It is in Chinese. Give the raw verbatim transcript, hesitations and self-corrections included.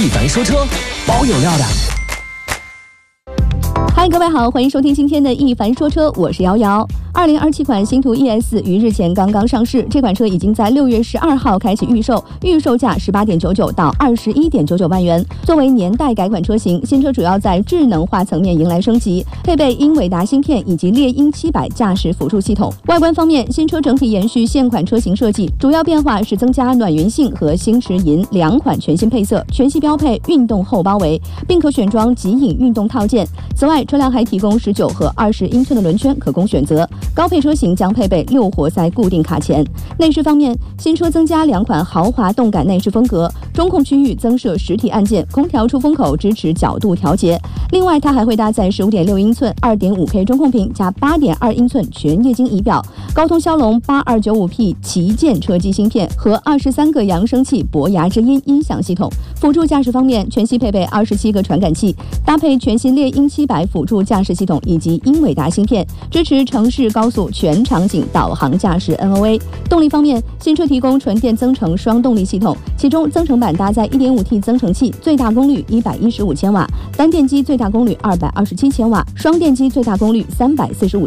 凡说车，保有料的。 嗨，各位好，欢迎收听今天的一凡说车，我是瑶瑶。二零二七款星途 E S 于日前刚刚上市，这款车已经在六月十二号开启预售，预售价十八点九九到二十一点九九万元。作为年代改款车型，新车主要在智能化层面迎来升级，配备英伟达芯片以及猎鹰七百驾驶辅助系统。外观方面，新车整体延续现款车型设计，主要变化是增加暖云性和星驰银两款全新配色，全系标配运动后包围，并可选装极影运动套件。此外，车辆还提供十九和二十英寸的轮圈可供选择。高配车型将配备六活塞固定卡钳。内饰方面，新车增加两款豪华动感内饰风格，中控区域增设实体按键，空调出风口支持角度调节。另外，它还会搭载 十五点六英寸 二点五 K 中控屏加 八点二英寸全液晶仪表，高通骁龙 八二九五 P 旗舰车机芯片和二十三个扬声器博雅之音音响系统。辅助驾驶方面，全系配备二十七个传感器，搭配全新猎鹰七百辅助驾驶系统以及英伟达芯片，支持城市高速全场景导航驾驶 N O A。 动力方面，新车提供纯电增程双动力系统，其中增程版搭载 一点五 T 增程器，最大功率一百一十五千瓦，单电机最大功率二百二十七千瓦，双电机最大功率三百四十五